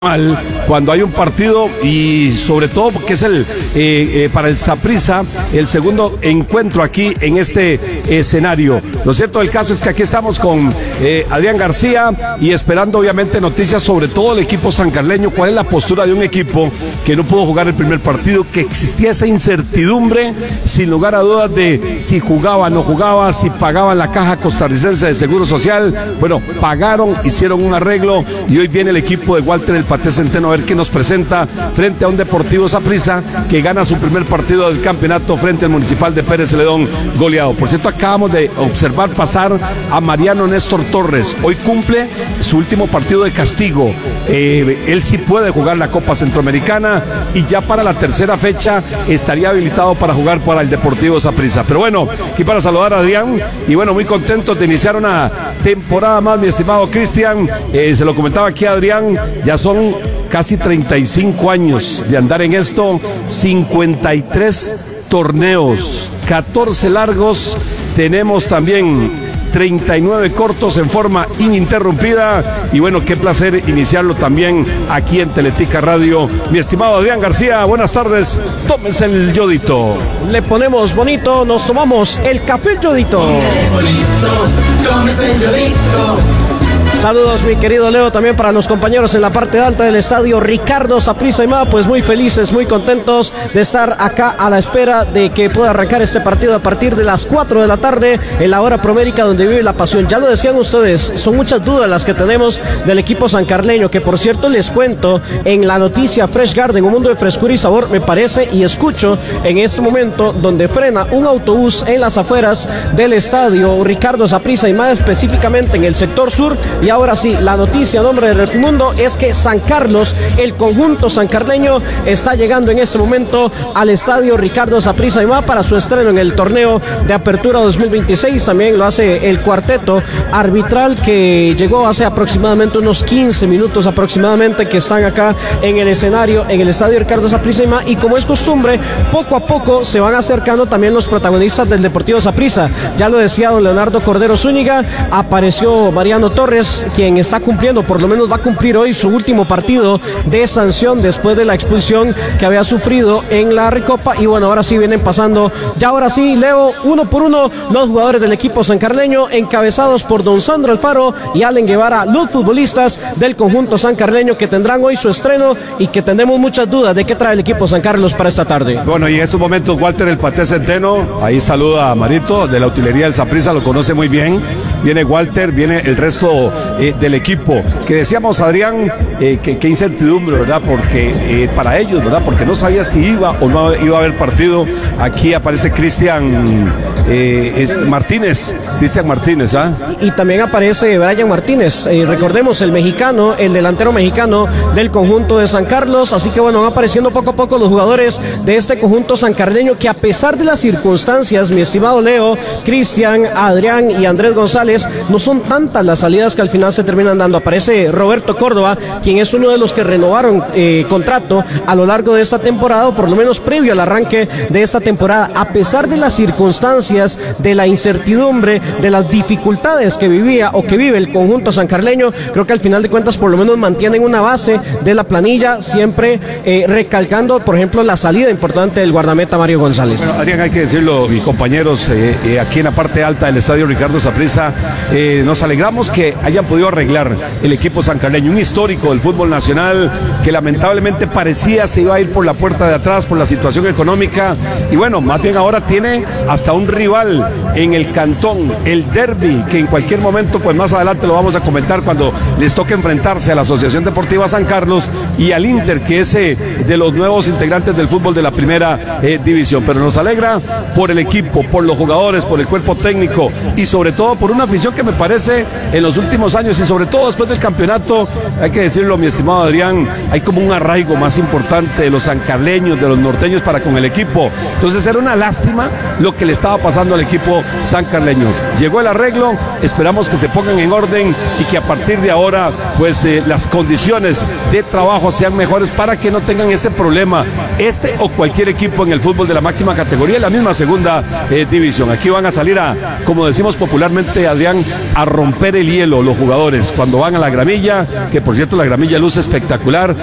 cuando hay un partido y sobre todo porque es para el Saprissa el segundo encuentro aquí en este escenario. Lo cierto del caso es que aquí estamos con Adrián García y esperando obviamente noticias sobre todo el equipo sancarleño, cuál es la postura de un equipo que no pudo jugar el primer partido, que existía esa incertidumbre sin lugar a dudas de si jugaba, no jugaba, si pagaban la Caja Costarricense de Seguro Social. Bueno, pagaron, hicieron un arreglo y hoy viene el equipo de Walter El Paté Centeno a ver qué nos presenta frente a un Deportivo Saprissa que gana su primer partido del campeonato frente al Municipal de Pérez Celedón, goleado. Por cierto, acabamos de observar pasar a Mariano Néstor Torres. Hoy cumple su último partido de castigo. Él sí puede jugar la Copa Centroamericana y ya para la tercera fecha estaría habilitado para jugar para el Deportivo Saprissa. Pero bueno, aquí para saludar a Adrián y bueno, muy contentos de iniciar una temporada más, mi estimado Cristian. Se lo comentaba aquí a Adrián, ya son casi 35 años de andar en esto, 53 torneos, 14 largos, tenemos también 39 cortos en forma ininterrumpida y bueno, qué placer iniciarlo también aquí en Teletica Radio. Mi estimado Adrián García, buenas tardes, tómense el yodito. Le ponemos bonito, nos tomamos el café yodito. Tómese el yodito. Saludos mi querido Leo, también para los compañeros en la parte alta del estadio Ricardo Saprissa Aimada, pues muy felices, muy contentos de estar acá a la espera de que pueda arrancar este partido a partir de las 4 de la tarde en la hora promérica donde vive la pasión. Ya lo decían ustedes, son muchas dudas las que tenemos del equipo sancarleño, que por cierto les cuento en la noticia Fresh Garden, un mundo de frescura y sabor, me parece y escucho en este momento donde frena un autobús en las afueras del estadio Ricardo Saprissa Aimada, específicamente en el sector sur. Y ahora sí, la noticia a nombre de Refimundo es que San Carlos, el conjunto sancarleño, está llegando en este momento al estadio Ricardo Saprissa Aimada para su estreno en el torneo de apertura 2026. También lo hace el cuarteto arbitral que llegó hace aproximadamente unos 15 minutos aproximadamente, que están acá en el escenario, en el estadio Ricardo Saprissa Aimada, y como es costumbre, poco a poco se van acercando también los protagonistas del Deportivo Saprissa. Ya lo decía don Leonardo Cordero Zúñiga, apareció Mariano Torres, quien está cumpliendo, por lo menos va a cumplir hoy su último partido de sanción después de la expulsión que había sufrido en la Recopa. Y bueno, ahora sí vienen pasando, ya ahora sí, Leo, uno por uno los jugadores del equipo sancarleño, encabezados por don Sandro Alfaro y Allen Guevara, los futbolistas del conjunto sancarleño que tendrán hoy su estreno y que tendremos muchas dudas de qué trae el equipo San Carlos para esta tarde. Bueno, y en estos momentos Walter El Paté Centeno, ahí saluda a Marito de la utilería del Saprissa, lo conoce muy bien. Viene Walter, viene el resto del equipo, que decíamos, Adrián, que incertidumbre, ¿verdad? Porque para ellos, ¿verdad? Porque no sabía si iba o no iba a haber partido. Aquí aparece Cristian Martínez, ¿ah? Y también aparece Brian Martínez, recordemos, el mexicano, el delantero mexicano del conjunto de San Carlos. Así que bueno, van apareciendo poco a poco los jugadores de este conjunto sancarleño, que a pesar de las circunstancias, mi estimado Leo, Cristian, Adrián y Andrés González, no son tantas las salidas que al final se terminan dando. Aparece Roberto Córdoba, quien es uno de los que renovaron contrato a lo largo de esta temporada, o por lo menos previo al arranque de esta temporada. A pesar de las circunstancias, de la incertidumbre, de las dificultades que vivía o que vive el conjunto sancarleño, creo que al final de cuentas por lo menos mantienen una base de la planilla, siempre recalcando, por ejemplo, la salida importante del guardameta Mario González. Bueno, Adrián, hay que decirlo, mis compañeros, aquí en la parte alta del estadio Ricardo Saprissa, nos alegramos que hayan podido arreglar el equipo sancarleño, un histórico del fútbol nacional que lamentablemente parecía se iba a ir por la puerta de atrás por la situación económica, y bueno, más bien ahora tiene hasta un rival en el cantón, el derbi, que en cualquier momento, pues más adelante lo vamos a comentar cuando les toque enfrentarse a la Asociación Deportiva San Carlos y al Inter, que es de los nuevos integrantes del fútbol de la primera división. Pero nos alegra por el equipo, por los jugadores, por el cuerpo técnico y sobre todo por una afición que me parece en los últimos años y sobre todo después del campeonato, hay que decirlo, mi estimado Adrián, hay como un arraigo más importante de los sancarleños, de los norteños para con el equipo. Entonces era una lástima lo que le estaba pasando al equipo sancarleño. Llegó el arreglo, esperamos que se pongan en orden y que a partir de ahora pues las condiciones de trabajo sean mejores para que no tengan tienen ese problema, este o cualquier equipo en el fútbol de la máxima categoría, la misma segunda división. Aquí van a salir a, como decimos popularmente, Adrián, a romper el hielo los jugadores cuando van a la gramilla, que por cierto la gramilla luce espectacular.